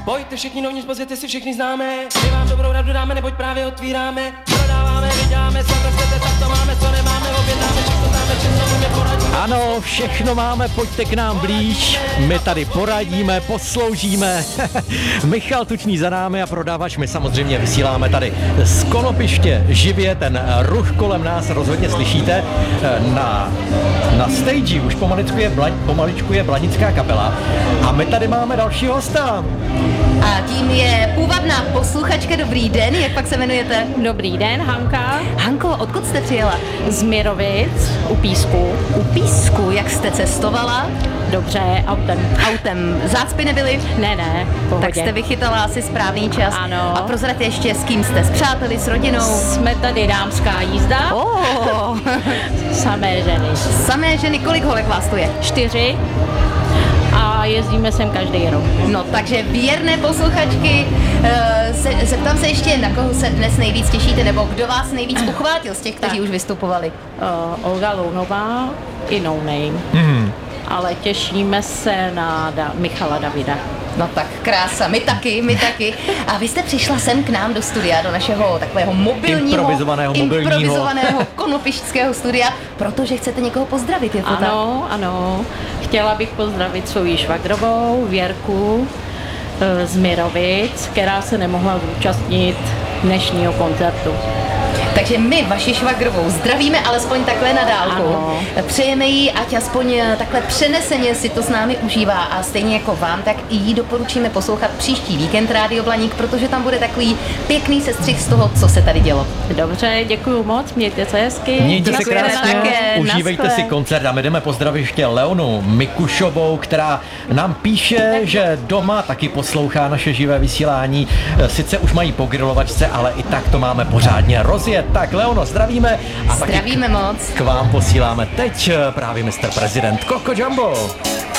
Pojďte všichni dovnitř, pozvěte si, všichni známe. My vám dobrou radu dáme, neboť právě otvíráme. Prodáváme, vyděláme, co chcete, tak to máme, co nemáme, objednáme, všechno známe, všechno umíme, poradíme. Ano, všechno máme, pojďte k nám blíž. My tady poradíme, posloužíme. Michal Tučný za námi a prodávač, my samozřejmě vysíláme tady z Konopiště živě, ten ruch kolem nás rozhodně slyšíte. Na stage už pomaličku je blanická kapela a my tady máme dalšího hosta. A tím je půvabná posluchačka. Dobrý den, jak pak se jmenujete? Dobrý den, Hanka. Hanko, odkud jste přijela? Z Mirovic, u Písku. U Písku, jak jste cestovala? Dobře, autem. Autem. Zácpy nebyly? Ne, pohodě. Tak jste vychytala asi správný čas. Ano. A prozraďte ještě, s kým jste? S přáteli, s rodinou? Jsme tady dámská jízda. Oh. Samé ženy. Samé ženy, kolik holek vás tu je? 4. A jezdíme sem každý rok. No, takže věrné posluchačky, zeptám se ještě, na koho se dnes nejvíc těšíte, nebo kdo vás nejvíc uchvátil z těch, kteří už vystupovali? Olga Lounová i No Name. Ale těšíme se na Michala Davida. No tak krása, my taky. A vy jste přišla sem k nám do studia, do našeho takového mobilního, improvizovaného konopišťského studia, protože chcete někoho pozdravit, je to tak? Ano. Chtěla bych pozdravit svou švagrovou Věrku z Mirovic, která se nemohla zúčastnit dnešního koncertu. Takže my vaši švagrovou zdravíme alespoň takhle na dálku. Ano. Přejeme jí, ať aspoň takhle přeneseně si to s námi užívá a stejně jako vám, tak i jí doporučíme poslouchat příští víkend Rádio Blaník, protože tam bude takový pěkný sestřih z toho, co se tady dělo. Dobře, děkuju moc, mějte se hezky. Mějte se krásně, také, užívejte naschle. si koncert a my jdeme pozdravit ještě Leonu Mikušovou, která nám píše, že doma taky poslouchá naše živé vysílání. Sice už mají po grilovačce, ale i tak to máme pořádně rozjet. Tak Leono, zdravíme. A Zdravíme moc. K vám posíláme teď právě Mr. Prezident Coco Jumbo.